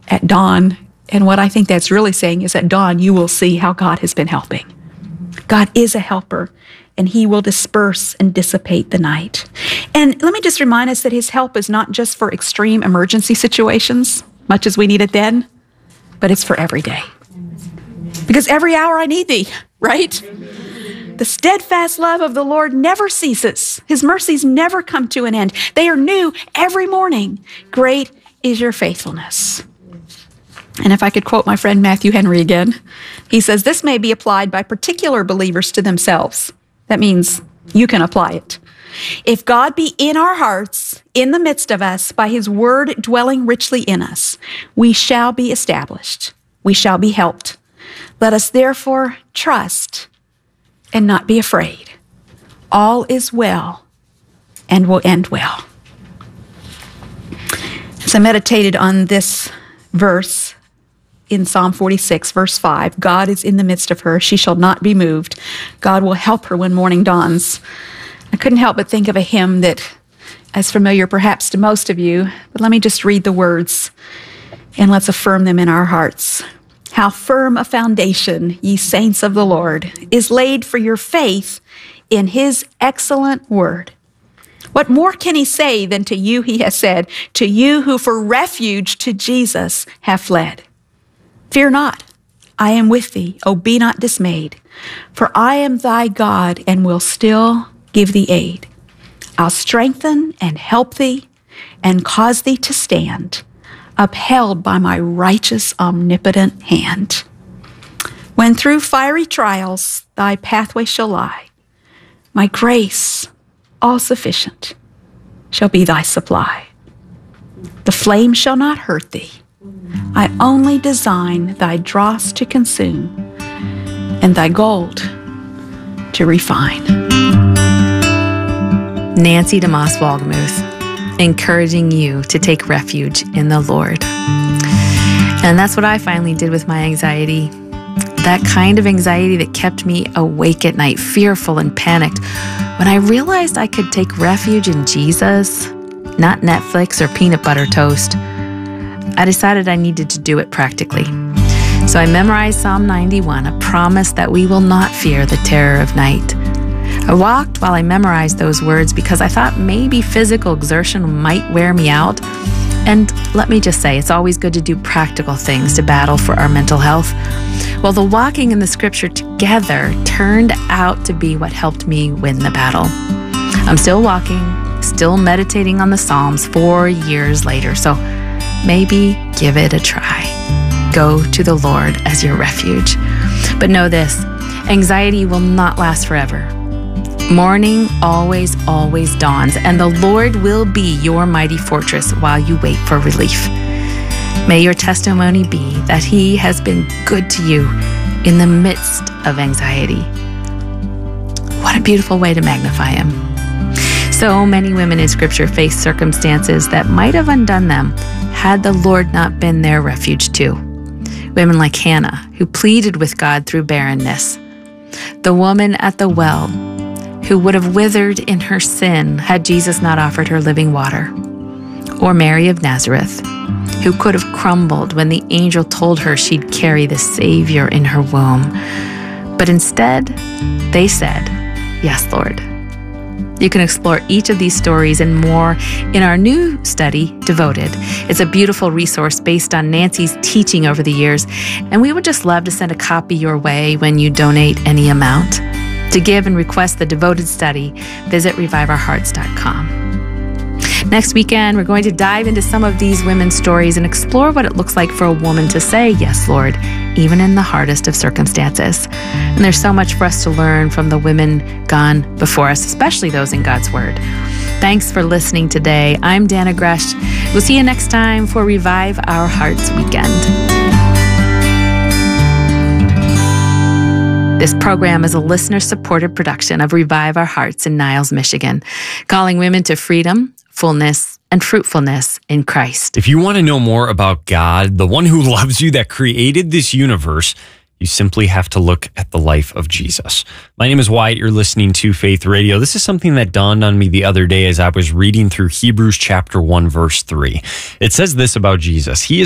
at dawn. And what I think that's really saying is at dawn, you will see how God has been helping. God is a helper, and he will disperse and dissipate the night. And let me just remind us that his help is not just for extreme emergency situations, much as we need it then, but it's for every day. Because every hour I need thee, right? The steadfast love of the Lord never ceases. His mercies never come to an end. They are new every morning. Great is your faithfulness. And if I could quote my friend Matthew Henry again, he says, this may be applied by particular believers to themselves. That means you can apply it. If God be in our hearts, in the midst of us, by his word dwelling richly in us, we shall be established. We shall be helped. Let us therefore trust and not be afraid. All is well and will end well. As I meditated on this verse in Psalm 46, verse 5, God is in the midst of her. She shall not be moved. God will help her when morning dawns. I couldn't help but think of a hymn that is familiar perhaps to most of you, but let me just read the words and let's affirm them in our hearts. How firm a foundation, ye saints of the Lord, is laid for your faith in his excellent word. What more can he say than to you he has said, to you who for refuge to Jesus have fled? Fear not, I am with thee, O be not dismayed, for I am thy God and will still give thee aid. I'll strengthen and help thee and cause thee to stand, upheld by my righteous omnipotent hand. When through fiery trials thy pathway shall lie, my grace, all sufficient, shall be thy supply. The flame shall not hurt thee. I only design thy dross to consume and thy gold to refine. Nancy DeMoss Wolgemuth, encouraging you to take refuge in the Lord. And that's what I finally did with my anxiety. That kind of anxiety that kept me awake at night, fearful and panicked. When I realized I could take refuge in Jesus, not Netflix or peanut butter toast, I decided I needed to do it practically. So I memorized Psalm 91, a promise that we will not fear the terror of night. I walked while I memorized those words because I thought maybe physical exertion might wear me out. And let me just say, it's always good to do practical things to battle for our mental health. Well, the walking in the scripture together turned out to be what helped me win the battle. I'm still walking, still meditating on the Psalms 4 years later, so maybe give it a try. Go to the Lord as your refuge. But know this, anxiety will not last forever. Morning always, always dawns, and the Lord will be your mighty fortress while you wait for relief. May your testimony be that he has been good to you in the midst of anxiety. What a beautiful way to magnify him. So many women in Scripture face circumstances that might have undone them had the Lord not been their refuge too. Women like Hannah, who pleaded with God through barrenness. The woman at the well, who would have withered in her sin had Jesus not offered her living water. Or Mary of Nazareth, who could have crumbled when the angel told her she'd carry the Savior in her womb. But instead, they said, "Yes, Lord." You can explore each of these stories and more in our new study, Devoted. It's a beautiful resource based on Nancy's teaching over the years, and we would just love to send a copy your way when you donate any amount. To give and request the Devoted study, visit reviveourhearts.com. Next weekend, we're going to dive into some of these women's stories and explore what it looks like for a woman to say, "Yes, Lord," even in the hardest of circumstances. And there's so much for us to learn from the women gone before us, especially those in God's Word. Thanks for listening today. I'm Dana Gresh. We'll see you next time for Revive Our Hearts Weekend. This program is a listener-supported production of Revive Our Hearts in Niles, Michigan, calling women to freedom, fullness, and fruitfulness in Christ. If you want to know more about God, the one who loves you, that created this universe, you simply have to look at the life of Jesus. My name is Wyatt. You're listening to Faith Radio. This is something that dawned on me the other day as I was reading through Hebrews chapter 1, verse 3. It says this about Jesus. He is